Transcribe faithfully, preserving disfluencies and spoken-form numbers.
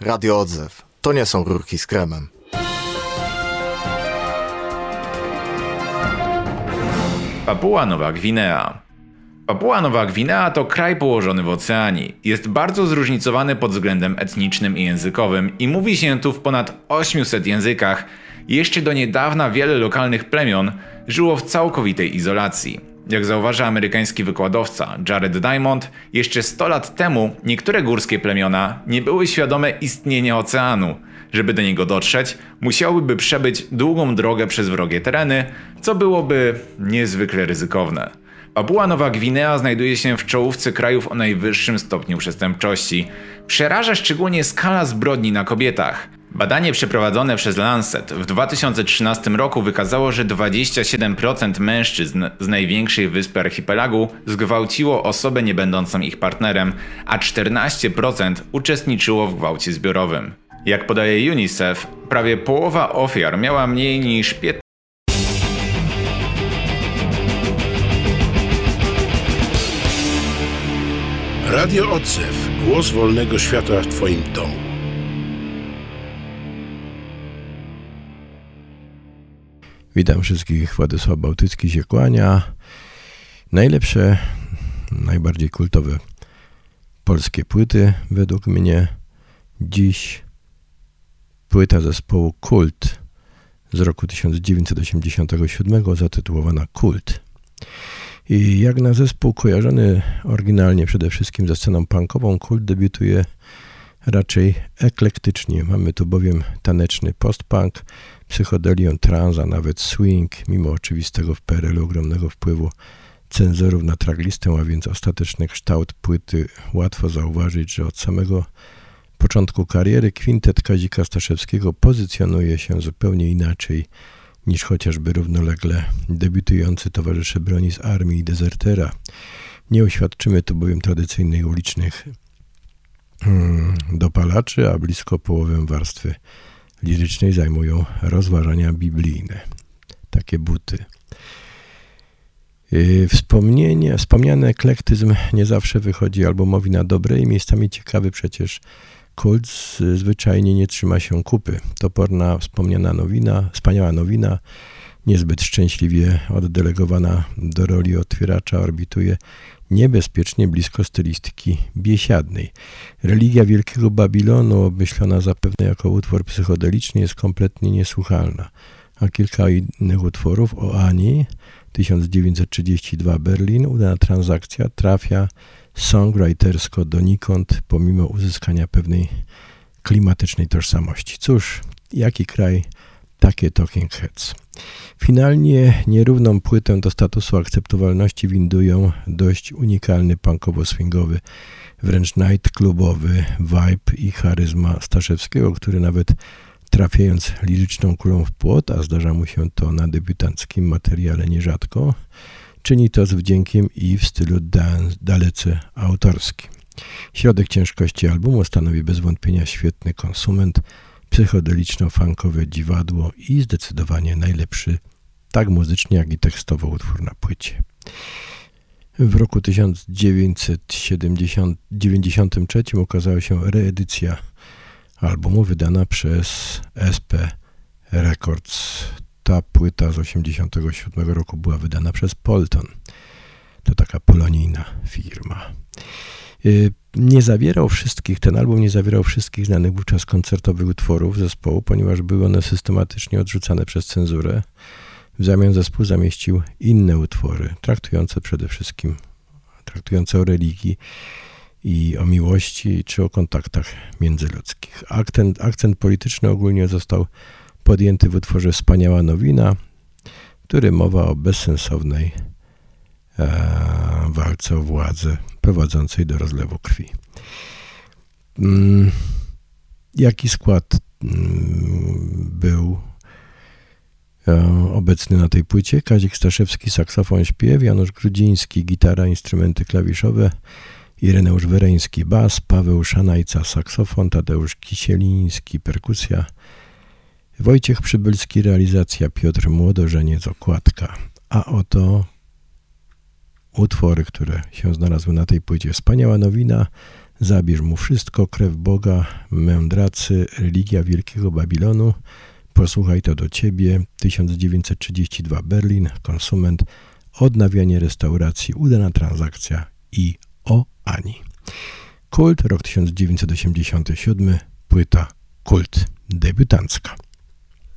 Radio Odzew. To nie są rurki z kremem. Papua Nowa Gwinea. Papua Nowa Gwinea to kraj położony w oceanie. Jest bardzo zróżnicowany pod względem etnicznym i językowym i mówi się tu w ponad osiemset językach. Jeszcze do niedawna wiele lokalnych plemion żyło w całkowitej izolacji. Jak zauważa amerykański wykładowca Jared Diamond, jeszcze sto lat temu niektóre górskie plemiona nie były świadome istnienia oceanu. Żeby do niego dotrzeć, musiałyby przebyć długą drogę przez wrogie tereny, co byłoby niezwykle ryzykowne. Papua Nowa Gwinea znajduje się w czołówce krajów o najwyższym stopniu przestępczości. Przeraża szczególnie skala zbrodni na kobietach. Badanie przeprowadzone przez Lancet w dwa tysiące trzynastym roku wykazało, że dwadzieścia siedem procent mężczyzn z największej wyspy archipelagu zgwałciło osobę nie będącą ich partnerem, a czternaście procent uczestniczyło w gwałcie zbiorowym. Jak podaje UNICEF, prawie połowa ofiar miała mniej niż piętnaście. Radio Odzew. Głos wolnego świata w Twoim domu. Witam wszystkich, Władysław Bałtycki się kłania. Najlepsze, najbardziej kultowe polskie płyty według mnie. Dziś płyta zespołu Kult z roku tysiąc dziewięćset osiemdziesiątego siódmego zatytułowana Kult. I jak na zespół kojarzony oryginalnie przede wszystkim ze sceną punkową, Kult debiutuje raczej eklektycznie. Mamy tu bowiem taneczny post-punk, psychodelię, trans, a nawet swing, mimo oczywistego w P R L-u ogromnego wpływu cenzorów na tracklistę, a więc ostateczny kształt płyty. Łatwo zauważyć, że od samego początku kariery kwintet Kazika Staszewskiego pozycjonuje się zupełnie inaczej niż chociażby równolegle debiutujący towarzysze broni z Armii i Dezertera. Nie uświadczymy tu bowiem tradycyjnych ulicznych hmm, dopalaczy, a blisko połowę warstwy lirycznej zajmują rozważania biblijne. Takie buty. Yy, wspomnienie, wspomniany eklektyzm nie zawsze wychodzi albumowi na dobre i miejscami ciekawy przecież Kult zwyczajnie nie trzyma się kupy. Toporna, wspomniana nowina, wspaniała nowina, niezbyt szczęśliwie oddelegowana do roli otwieracza, orbituje niebezpiecznie blisko stylistyki biesiadnej. Religia Wielkiego Babilonu, obmyślona zapewne jako utwór psychodeliczny, jest kompletnie niesłuchalna. A kilka innych utworów o Ani, tysiąc dziewięćset trzydziesty drugi Berlin, udana transakcja trafia songwritersko donikąd, pomimo uzyskania pewnej klimatycznej tożsamości. Cóż, jaki kraj, takie Talking Heads. Finalnie nierówną płytę do statusu akceptowalności windują dość unikalny punkowo-swingowy, wręcz nightclubowy vibe i charyzma Staszewskiego, który nawet trafiając liryczną kulą w płot, a zdarza mu się to na debiutanckim materiale nierzadko, czyni to z wdziękiem i w stylu dance dalece autorskim. Środek ciężkości albumu stanowi bez wątpienia świetny konsument, psychodeliczno-funkowe dziwadło i zdecydowanie najlepszy tak muzycznie, jak i tekstowo utwór na płycie. W roku tysiąc dziewięćset dziewięćdziesiątym trzecim ukazała się reedycja albumu wydana przez S P Records. Ta płyta z osiemdziesiątego siódmego roku była wydana przez Polton. To taka polonijna firma. Nie zawierał wszystkich, ten album nie zawierał wszystkich znanych wówczas koncertowych utworów zespołu, ponieważ były one systematycznie odrzucane przez cenzurę. W zamian zespół zamieścił inne utwory, traktujące przede wszystkim traktujące o religii i o miłości, czy o kontaktach międzyludzkich. Akcent, akcent polityczny ogólnie został podjęty w utworze Wspaniała Nowina, w którym mowa o bezsensownej e, walce o władzę prowadzącej do rozlewu krwi. Mm, jaki skład mm, był e, obecny na tej płycie? Kazik Staszewski, saksofon, śpiew, Janusz Grudziński, gitara, instrumenty klawiszowe, Ireneusz Wereński, bas, Paweł Szanajca, saksofon, Tadeusz Kisieliński, perkusja, Wojciech Przybylski, realizacja, Piotr Młodożeniec, okładka. A oto utwory, które się znalazły na tej płycie. Wspaniała Nowina Zabierz mu wszystko, krew Boga, mędracy, religia Wielkiego Babilonu. Posłuchaj to do ciebie. tysiąc dziewięćset trzydziesty dwa Berlin, konsument, odnawianie restauracji, udana transakcja i o Ani. Kult, rok tysiąc dziewięćset osiemdziesiąty siódmy, płyta Kult debiutancka.